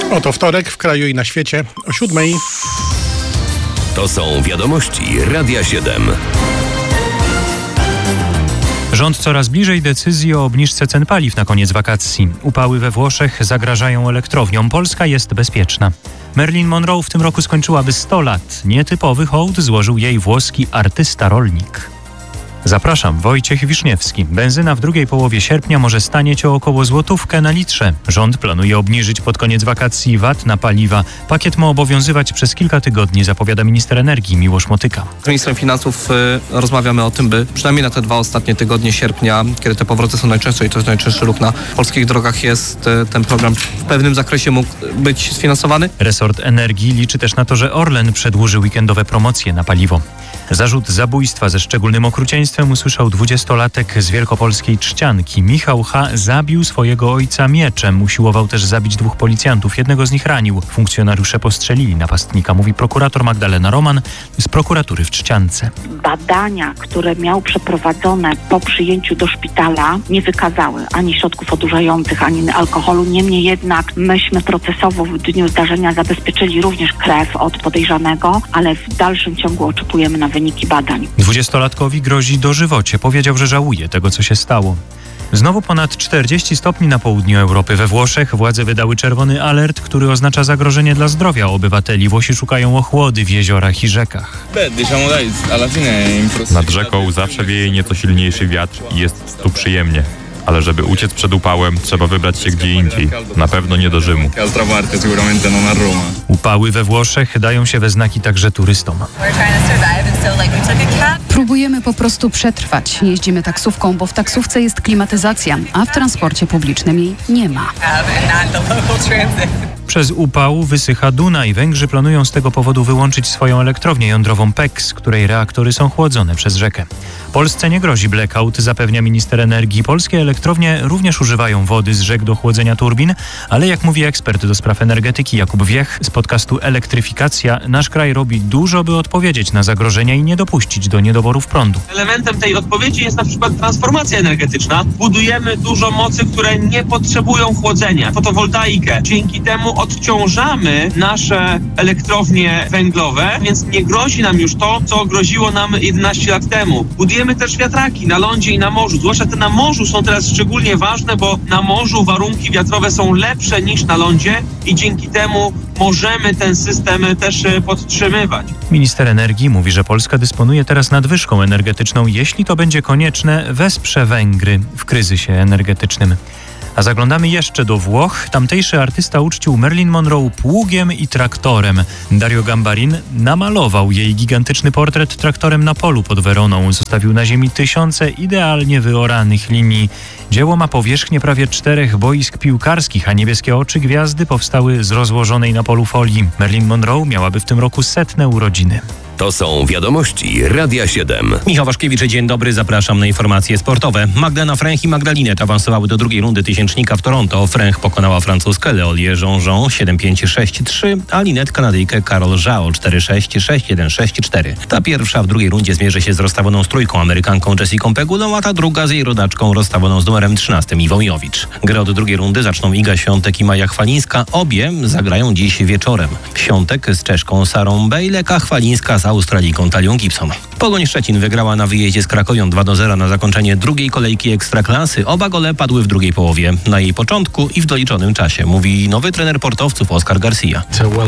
Oto wtorek w kraju i na świecie o 7:00. To są wiadomości Radia 7. Rząd coraz bliżej decyzji o obniżce cen paliw na koniec wakacji. Upały we Włoszech zagrażają elektrowniom. Polska jest bezpieczna. Marilyn Monroe w tym roku skończyłaby 100 lat. Nietypowy hołd złożył jej włoski artysta-rolnik. Zapraszam, Wojciech Wiszniewski. Benzyna w drugiej połowie sierpnia może stanieć o około złotówkę na litrze. Rząd planuje obniżyć pod koniec wakacji VAT na paliwa. Pakiet ma obowiązywać przez kilka tygodni, zapowiada minister energii Miłosz Motyka. Z ministrem finansów rozmawiamy o tym, by przynajmniej na te 2 ostatnie tygodnie sierpnia, kiedy te powroty są najczęstsze i to jest najczęstszy ruch na polskich drogach, ten program w pewnym zakresie mógł być sfinansowany. Resort energii liczy też na to, że Orlen przedłuży weekendowe promocje na paliwo. Zarzut zabójstwa ze szczególnym okrucieństwem usłyszał 20-latek z wielkopolskiej Trzcianki. Michał H. zabił swojego ojca mieczem. Usiłował też zabić 2 policjantów. Jednego z nich ranił. Funkcjonariusze postrzelili napastnika, mówi prokurator Magdalena Roman z prokuratury w Trzciance. Badania, które miał przeprowadzone po przyjęciu do szpitala, nie wykazały ani środków odurzających, ani alkoholu. Niemniej jednak myśmy procesowo w dniu zdarzenia zabezpieczyli również krew od podejrzanego, ale w dalszym ciągu oczekujemy na wyniki badań. 20-latkowi grozi dożywocie. Powiedział, że żałuje tego, co się stało. Znowu ponad 40 stopni na południu Europy. We Włoszech władze wydały czerwony alert, który oznacza zagrożenie dla zdrowia obywateli. Włosi szukają ochłody w jeziorach i rzekach. Nad rzeką zawsze wieje nieco silniejszy wiatr i jest tu przyjemnie. Ale żeby uciec przed upałem, trzeba wybrać się gdzie indziej. Na pewno nie do Rzymu. Upały we Włoszech dają się we znaki także turystom. Próbujemy po prostu przetrwać. Jeździmy taksówką, bo w taksówce jest klimatyzacja, a w transporcie publicznym jej nie ma. Przez upał wysycha Dunaj. Węgrzy planują z tego powodu wyłączyć swoją elektrownię jądrową PEX, której reaktory są chłodzone przez rzekę. Polsce nie grozi blackout, zapewnia minister energii. Polskie elektrownie również używają wody z rzek do chłodzenia turbin, ale jak mówi ekspert do spraw energetyki Jakub Wiech z podcastu Elektryfikacja, nasz kraj robi dużo, by odpowiedzieć na zagrożenia i nie dopuścić do niedoborów prądu. Elementem tej odpowiedzi jest na przykład transformacja energetyczna. Budujemy dużo mocy, które nie potrzebują chłodzenia, fotowoltaikę. Dzięki temu odciążamy nasze elektrownie węglowe, więc nie grozi nam już to, co groziło nam 11 lat temu. Budujemy też wiatraki na lądzie i na morzu. Zwłaszcza te na morzu są teraz szczególnie ważne, bo na morzu warunki wiatrowe są lepsze niż na lądzie i dzięki temu możemy ten system też podtrzymywać. Minister energii mówi, że Polska dysponuje teraz nadwyżką energetyczną. Jeśli to będzie konieczne, wesprze Węgry w kryzysie energetycznym. A zaglądamy jeszcze do Włoch. Tamtejszy artysta uczcił Marilyn Monroe pługiem i traktorem. Dario Gambarin namalował jej gigantyczny portret traktorem na polu pod Weroną. Zostawił na ziemi tysiące idealnie wyoranych linii. Dzieło ma powierzchnię prawie 4 boisk piłkarskich, a niebieskie oczy gwiazdy powstały z rozłożonej na polu folii. Marilyn Monroe miałaby w tym roku 100. urodziny. To są wiadomości Radia 7. Michał Waszkiewicz, dzień dobry, zapraszam na informacje sportowe. Magdalena Fręch i Magdalinet awansowały do drugiej rundy tysięcznika w Toronto. Fręch pokonała francuskę Leolię Jean-Jean 7-5-6-3, a Linet Kanadyjkę Carol Zhao 4-6, 6-1, 6-4. Ta pierwsza w drugiej rundzie zmierzy się z rozstawioną z trójką Amerykanką Jessicą Pegulą, a ta druga z jej rodaczką rozstawioną z numerem 13 Iwą Jowicz. Grę od drugiej rundy zaczną Iga Świątek i Maja Chwalińska. Obie zagrają dziś wieczorem. Świątek z Czeszką Sarą Bejlek, a Chwalińska z Australijką Talią Gibson. Pogoń Szczecin wygrała na wyjeździe z Krakowią 2-0 na zakończenie drugiej kolejki Ekstraklasy. Oba gole padły w drugiej połowie, na jej początku i w doliczonym czasie, mówi nowy trener portowców Oskar Garcia.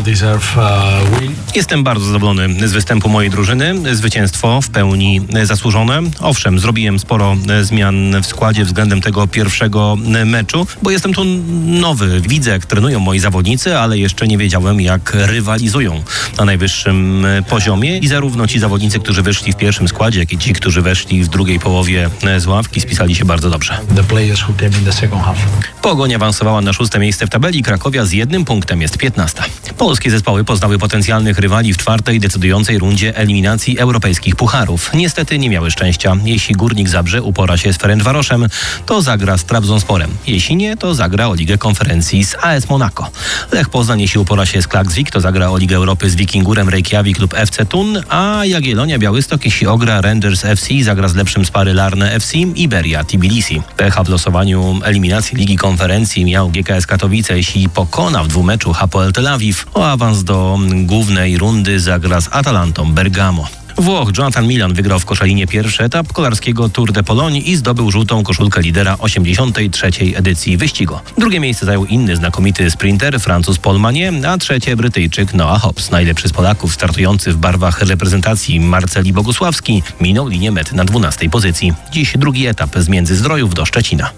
Jestem bardzo zadowolony z występu mojej drużyny. Zwycięstwo w pełni zasłużone. Owszem, zrobiłem sporo zmian w składzie względem tego pierwszego meczu, bo jestem tu nowy. Widzę, jak trenują moi zawodnicy, ale jeszcze nie wiedziałem, jak rywalizują na najwyższym poziomie i zarówno ci zawodnicy, którzy wyszli w pierwszym składzie, jak i ci, którzy weszli w drugiej połowie z ławki, spisali się bardzo dobrze. Pogoń awansowała na 6. miejsce w tabeli. Krakowia z 1 punktem jest 15. Polskie zespoły poznały potencjalnych rywali w 4. decydującej rundzie eliminacji europejskich pucharów. Niestety nie miały szczęścia. Jeśli Górnik Zabrze upora się z Ferencvaroszem, to zagra z Trabzonsporem. Jeśli nie, to zagra o Ligę Konferencji z AS Monaco. Lech Poznań, jeśli upora się z Klaksvik, to zagra o Ligę Europy z Wikingurem Reykjavik lub FC Thun. Thun, a Jagiellonia Białystok, jeśli ogra Rangers FC, zagra z lepszym z pary Larne FC Iberia Tbilisi. Pecha w losowaniu eliminacji Ligi Konferencji miał GKS Katowice, jeśli pokona w dwumeczu Hapoel Tel Awiw. O awans do głównej rundy zagra z Atalantą Bergamo. Włoch Jonathan Milan wygrał w Koszalinie pierwszy etap kolarskiego Tour de Pologne i zdobył żółtą koszulkę lidera 83. edycji wyścigu. Drugie miejsce zajął inny znakomity sprinter Francuz Paul Magnier, a trzecie Brytyjczyk Noah Hobbs. Najlepszy z Polaków startujący w barwach reprezentacji Marceli Bogusławski minął linię mety na 12. pozycji. Dziś drugi etap z Międzyzdrojów do Szczecina.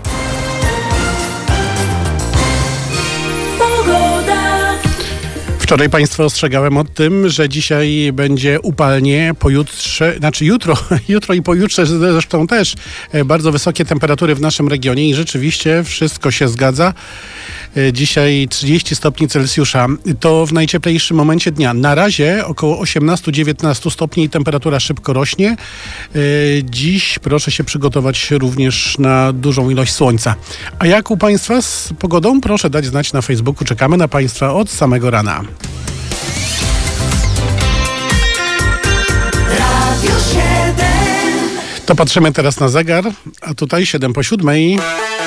Wczoraj Państwa ostrzegałem o tym, że dzisiaj będzie upalnie, pojutrze, jutro i pojutrze zresztą też bardzo wysokie temperatury w naszym regionie i rzeczywiście wszystko się zgadza. Dzisiaj 30 stopni Celsjusza to w najcieplejszym momencie dnia. Na razie około 18-19 stopni i temperatura szybko rośnie. Dziś proszę się przygotować również na dużą ilość słońca. A jak u Państwa z pogodą? Proszę dać znać na Facebooku. Czekamy na Państwa od samego rana. To patrzymy teraz na zegar, a tutaj 7 po 7.